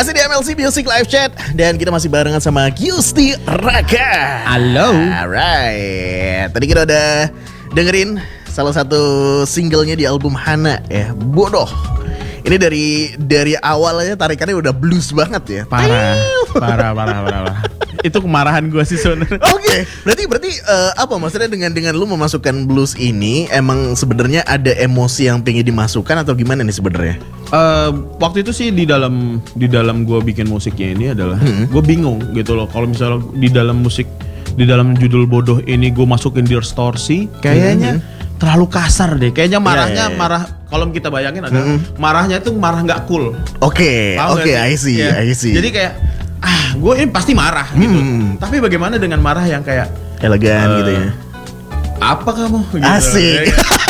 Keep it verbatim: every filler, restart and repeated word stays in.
Masih di M L C Music Live Chat dan kita masih barengan sama Giusti Raka. Halo. Alright. Tadi kita udah dengerin salah satu singlenya di album Hana ya, Bodoh. Ini dari dari awalnya tarikannya udah blues banget ya. Parah, parah, parah, parah, parah. Itu kemarahan gue sih sebenarnya. Oke, okay. berarti berarti uh, apa maksudnya dengan dengan lu memasukkan blues ini emang sebenarnya ada emosi yang pengen dimasukkan atau gimana nih sebenarnya? Uh, waktu itu sih di dalam di dalam gue bikin musiknya ini adalah hmm. gue bingung gitu loh. Kalau misalnya di dalam musik di dalam judul Bodoh ini gue masukin distorsi, kayaknya hmm. terlalu kasar deh. Kayaknya marahnya yeah, yeah, yeah. marah. Kalau kita bayangin adalah hmm. marahnya itu marah nggak cool. Oke, oke, I see, yeah. I see. Jadi kayak ah, gue ini pasti marah gitu. Hmm. Tapi bagaimana dengan marah yang kayak elegan uh, gitu ya? Apa kamu? Gitu. Asik.